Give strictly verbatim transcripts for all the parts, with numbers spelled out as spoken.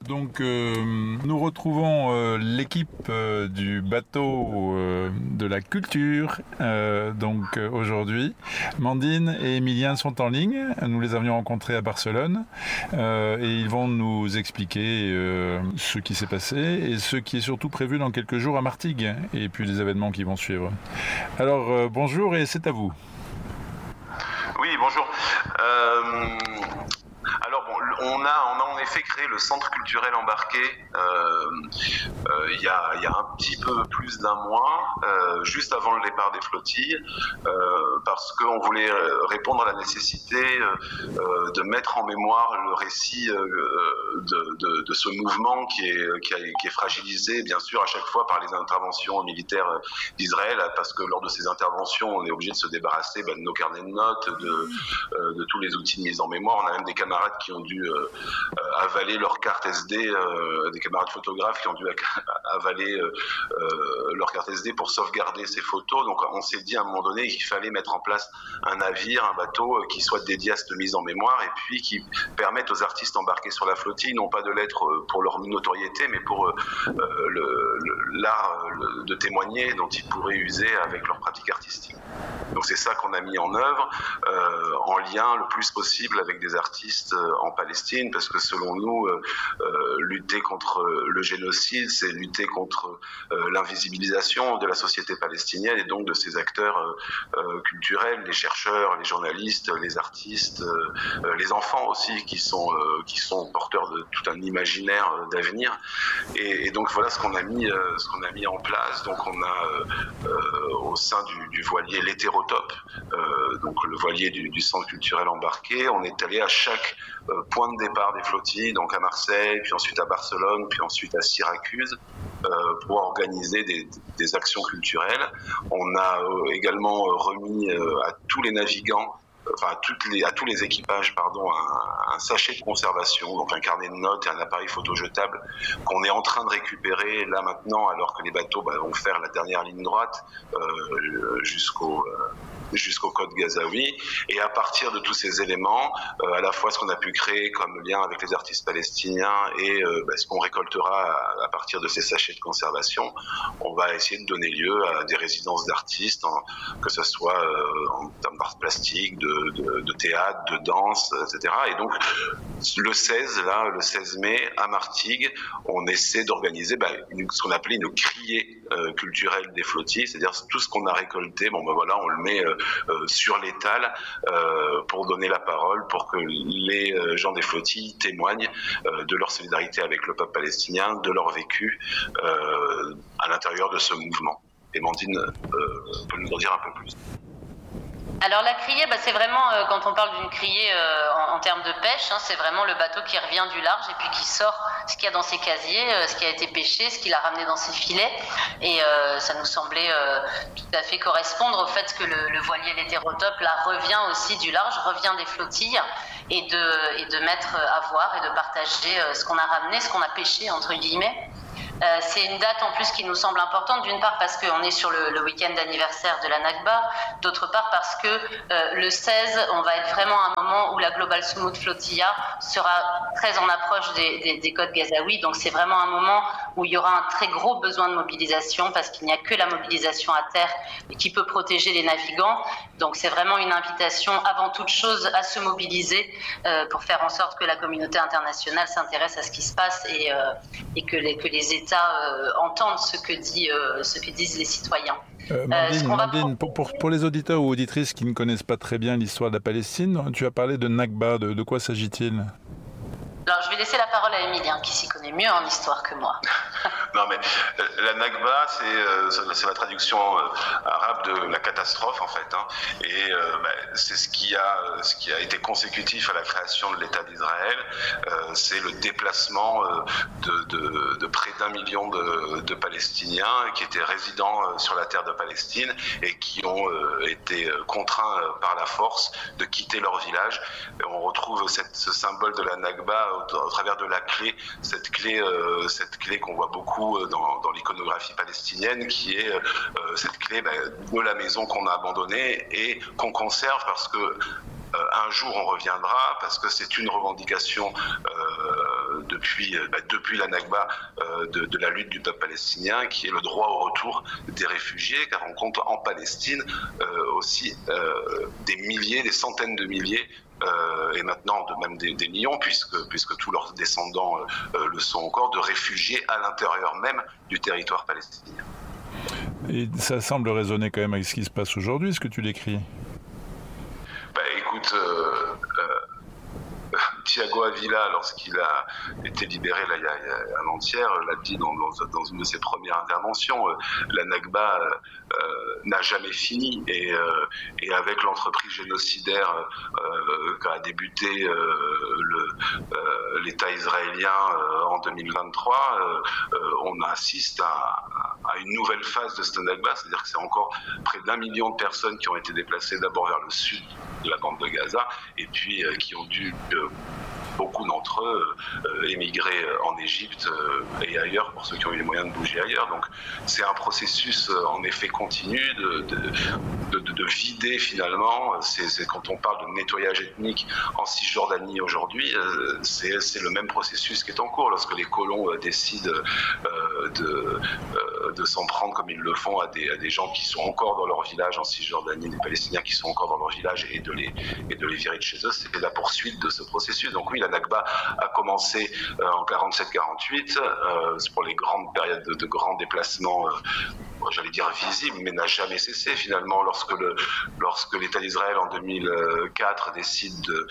Donc euh, nous retrouvons euh, l'équipe euh, du bateau euh, de la culture euh, donc euh, aujourd'hui. Mandine et Emilien sont en ligne, nous les avions rencontrés à Barcelone euh, et ils vont nous expliquer euh, ce qui s'est passé et ce qui est surtout prévu dans quelques jours à Martigues et puis les événements qui vont suivre. Alors euh, bonjour et c'est à vous. Oui, bonjour. Euh... Alors bon, on a, on a en effet créé le centre culturel embarqué euh, euh, il, y a, il y a un petit peu plus d'un mois, euh, juste avant le départ des flottilles, euh, parce qu'on voulait répondre à la nécessité euh, de mettre en mémoire le récit euh, de, de, de ce mouvement qui est, qui, a, qui est fragilisé bien sûr à chaque fois par les interventions militaires d'Israël, parce que lors de ces interventions on est obligé de se débarrasser ben, de nos carnets de notes, de, euh, de tous les outils de mise en mémoire. On a même des camarades qui ont dû euh, avaler leur carte S D, euh, des camarades photographes qui ont dû avaler euh, euh, leur carte S D pour sauvegarder ces photos. Donc on s'est dit à un moment donné qu'il fallait mettre en place un navire, un bateau euh, qui soit dédié à cette mise en mémoire et puis qui permette aux artistes embarqués sur la flottille non pas de l'être pour leur notoriété mais pour euh, le, le, l'art le, de témoigner dont ils pourraient user avec leur pratique artistique. Donc c'est ça qu'on a mis en œuvre euh, en lien le plus possible avec des artistes euh, en Palestine, parce que selon nous, euh, euh, lutter contre le génocide, c'est lutter contre euh, l'invisibilisation de la société palestinienne et donc de ses acteurs euh, euh, culturels, les chercheurs, les journalistes, les artistes, euh, les enfants aussi qui sont, euh, qui sont porteurs de tout un imaginaire euh, d'avenir. Et, et donc voilà ce qu'on a mis, euh, ce qu'on a mis en place. Donc on a euh, euh, au sein du, du voilier l'hétérotope, euh, donc le voilier du, du centre culturel embarqué, on est allé à chaque euh, point de départ des flottilles, donc à Marseille, puis ensuite à Barcelone, puis ensuite à Syracuse, euh, pour organiser des, des actions culturelles. On a euh, également remis euh, à tous les navigants, enfin à, toutes les, à tous les équipages, pardon, un, un sachet de conservation, donc un carnet de notes et un appareil photo jetable qu'on est en train de récupérer là maintenant, alors que les bateaux bah, vont faire la dernière ligne droite euh, jusqu'au euh, jusqu'au Côte Gazaoui. Et à partir de tous ces éléments, euh, à la fois ce qu'on a pu créer comme lien avec les artistes palestiniens et euh, bah, ce qu'on récoltera à, à partir de ces sachets de conservation, on va essayer de donner lieu à des résidences d'artistes, en, que ce soit euh, en termes d'art plastique, de, de, de théâtre, de danse, et cetera. Et donc le seize, là, le seize mai, à Martigues, on essaie d'organiser bah, une, ce qu'on appelait une criée euh, culturelle des flottilles, c'est-à-dire tout ce qu'on a récolté, bon ben voilà, on le met euh, Euh, sur l'étal euh, pour donner la parole, pour que les euh, gens des flottilles témoignent euh, de leur solidarité avec le peuple palestinien, de leur vécu euh, à l'intérieur de ce mouvement. Et Mandine euh, peut nous en dire un peu plus. Alors la criée, bah, c'est vraiment, euh, quand on parle d'une criée euh, en, en termes de pêche, hein, c'est vraiment le bateau qui revient du large et puis qui sort ce qu'il y a dans ses casiers, euh, ce qui a été pêché, ce qu'il a ramené dans ses filets. Et euh, ça nous semblait euh, tout à fait correspondre au fait que le, le voilier l'hétérotope là revient aussi du large, revient des flottilles et de, et de mettre à voir et de partager euh, ce qu'on a ramené, ce qu'on a pêché entre guillemets. Euh, c'est une date en plus qui nous semble importante, d'une part parce qu'on est sur le, le week-end d'anniversaire de la Nakba, d'autre part parce que euh, le seize, on va être vraiment à un moment où la Global Sumut Flotilla sera très en approche des, des, des côtes Gazaouis, donc c'est vraiment un moment où il y aura un très gros besoin de mobilisation parce qu'il n'y a que la mobilisation à terre qui peut protéger les navigants. Donc c'est vraiment une invitation avant toute chose à se mobiliser euh, pour faire en sorte que la communauté internationale s'intéresse à ce qui se passe et, euh, et que, les, que les États euh, entendent ce que, dit, euh, ce que disent les citoyens. Euh, Mandine, euh, Mandine va... pour, pour, pour les auditeurs ou auditrices qui ne connaissent pas très bien l'histoire de la Palestine, tu as parlé de Nakba, de, de quoi s'agit-il ? Alors, je vais laisser la parole à Emilien, qui s'y connaît mieux en histoire que moi. Non, mais euh, la Nakba, c'est, euh, c'est la traduction euh, arabe de la catastrophe, en fait. Hein, et euh, bah, c'est ce qui, a, ce qui a été consécutif à la création de l'État d'Israël. Euh, c'est le déplacement euh, de, de, de près d'un million de, de Palestiniens qui étaient résidents euh, sur la terre de Palestine et qui ont euh, été contraints euh, par la force de quitter leur village. Et on retrouve cette, ce symbole de la Nakba au, au travers de la clé, cette clé, euh, cette clé qu'on voit beaucoup dans, dans l'iconographie palestinienne, qui est euh, cette clé bah, de la maison qu'on a abandonnée et qu'on conserve parce que Euh, un jour on reviendra, parce que c'est une revendication euh, de depuis, bah, depuis la Nakba euh, de, de la lutte du peuple palestinien, qui est le droit au retour des réfugiés, car on compte en Palestine euh, aussi euh, des milliers, des centaines de milliers, euh, et maintenant de même des, des millions, puisque, puisque tous leurs descendants euh, le sont encore, de réfugiés à l'intérieur même du territoire palestinien. Et ça semble résonner quand même avec ce qui se passe aujourd'hui, ce que tu décris. Bah, écoute, euh, euh, Thiago Avila, lorsqu'il a été libéré là, il y a, il y a avant-hier, l'a dit dans, dans, dans une de ses premières interventions, euh, la Nakba euh, n'a jamais fini, et, euh, et avec l'entreprise génocidaire euh, qu'a débuté euh, le, euh, l'État israélien euh, en deux mille vingt-trois, euh, euh, on assiste à, à une nouvelle phase de cette Nakba, c'est-à-dire que c'est encore près d'un million de personnes qui ont été déplacées d'abord vers le sud de la bande de Gaza, et puis euh, qui ont dû euh, beaucoup d'entre eux euh, émigrer en Égypte euh, et ailleurs, pour ceux qui ont eu les moyens de bouger ailleurs. Donc c'est un processus euh, en effet continu de, de, de, de, de vider finalement. C'est, c'est quand on parle de nettoyage ethnique en Cisjordanie aujourd'hui, euh, c'est, c'est le même processus qui est en cours. Lorsque les colons euh, décident euh, de, euh, de s'en prendre comme ils le font à des, à des gens qui sont encore dans leur village en Cisjordanie, des Palestiniens qui sont encore dans leur village, et de les, et de les virer de chez eux, c'est la poursuite de ce processus. Donc oui, la Nakba a commencé euh, en quarante-sept quarante-huit euh, pour les grandes périodes de, de grands déplacements, euh, j'allais dire visibles, mais n'a jamais cessé finalement. Lorsque, le, lorsque l'État d'Israël en deux mille quatre décide de,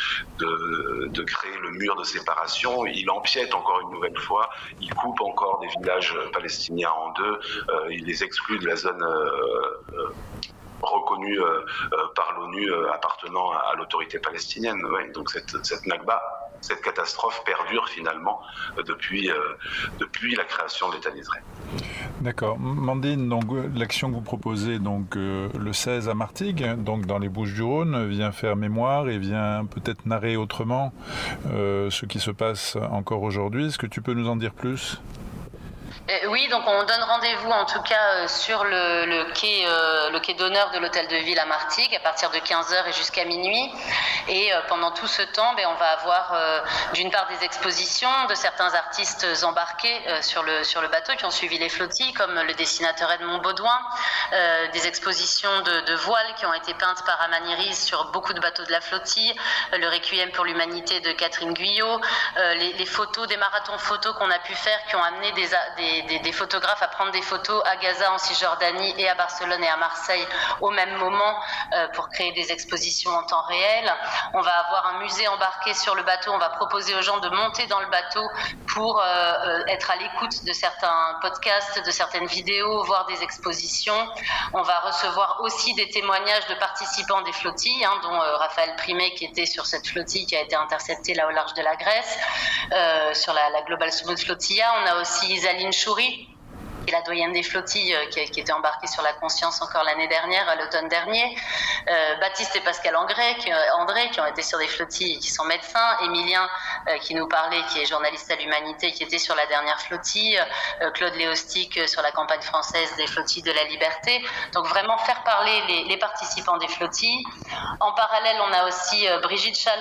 de, de créer le mur de séparation, il empiète encore une nouvelle fois, il coupe encore des villages palestiniens en deux, euh, il les exclut de la zone euh, euh, reconnue euh, euh, par l'ONU euh, appartenant à, à l'autorité palestinienne. Ouais, donc cette, cette Nakba, cette catastrophe perdure finalement euh, depuis, euh, depuis la création de l'État d'Israël. D'accord. Mandine, donc, l'action que vous proposez donc, euh, le seize à Martigues, donc dans les Bouches-du-Rhône, vient faire mémoire et vient peut-être narrer autrement euh, ce qui se passe encore aujourd'hui. Est-ce que tu peux nous en dire plus ? Euh, oui, donc on donne rendez-vous en tout cas euh, sur le, le, quai, euh, le quai d'honneur de l'hôtel de ville à Martigues à partir de quinze heures et jusqu'à minuit. Et euh, pendant tout ce temps, ben, on va avoir euh, d'une part des expositions de certains artistes embarqués euh, sur, le, sur le bateau qui ont suivi les flottilles, comme le dessinateur Edmond Baudouin, euh, des expositions de, de voiles qui ont été peintes par Amaniris sur beaucoup de bateaux de la flottille, euh, le Requiem pour l'humanité de Catherine Guyot, euh, les, les photos, des marathons photos qu'on a pu faire qui ont amené des, des Des, des photographes à prendre des photos à Gaza, en Cisjordanie et à Barcelone et à Marseille au même moment euh, pour créer des expositions en temps réel. On va avoir un musée embarqué sur le bateau, on va proposer aux gens de monter dans le bateau pour euh, être à l'écoute de certains podcasts, de certaines vidéos, voir des expositions. On va recevoir aussi des témoignages de participants des flottilles, hein, dont euh, Raphaël Primet qui était sur cette flottille qui a été interceptée là au large de la Grèce, euh, sur la, la Global Smooth Flotilla. On a aussi Isaline Chouri, qui est la doyenne des flottilles, euh, qui, qui était embarquée sur la Conscience encore l'année dernière, à l'automne dernier. Euh, Baptiste et Pascal André qui, euh, André, qui ont été sur des flottilles, qui sont médecins. Emilien, euh, qui nous parlait, qui est journaliste à l'Humanité, qui était sur la dernière flottille. Euh, Claude Léostic, euh, sur la campagne française des flottilles de la liberté. Donc vraiment faire parler les, les participants des flottilles. En parallèle, on a aussi euh, Brigitte Chalot,